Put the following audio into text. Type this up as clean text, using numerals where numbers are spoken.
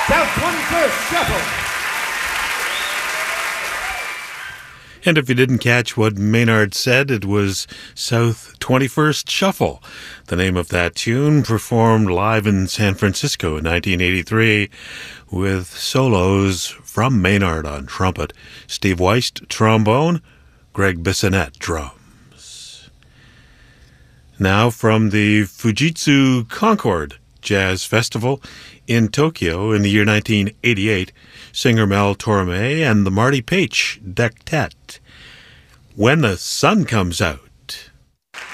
South 21st Shuffle. And if you didn't catch what Maynard said, it was South 21st Shuffle, the name of that tune, performed live in San Francisco in 1983 with solos from Maynard on trumpet, Steve Weist trombone, Greg Bissonette drums. Now from the Fujitsu Concord Jazz Festival in Tokyo in the year 1988, singer Mel Torme and the Marty Paich Dectet, When the Sun Comes Out.